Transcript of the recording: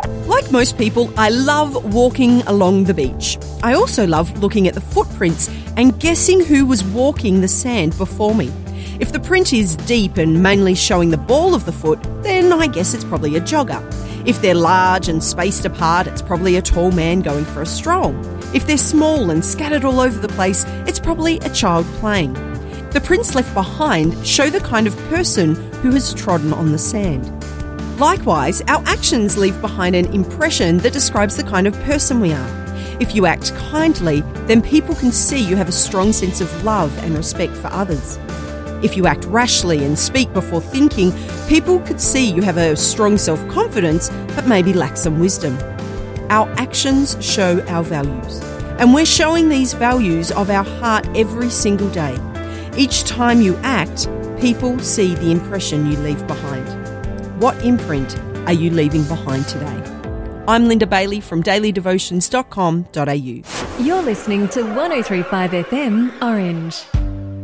Like most people, I love walking along the beach. I also love looking at the footprints and guessing who was walking the sand before me. If the print is deep and mainly showing the ball of the foot, then I guess it's probably a jogger. If they're large and spaced apart, it's probably a tall man going for a stroll. If they're small and scattered all over the place, it's probably a child playing. The prints left behind show the kind of person who has trodden on the sand. Likewise, our actions leave behind an impression that describes the kind of person we are. If you act kindly, then people can see you have a strong sense of love and respect for others. If you act rashly and speak before thinking, people could see you have a strong self-confidence but maybe lack some wisdom. Our actions show our values, and we're showing these values of our heart every single day. Each time you act, people see the impression you leave behind. What imprint are you leaving behind today? I'm Linda Bailey from dailydevotions.com.au. You're listening to 103.5 FM Orange.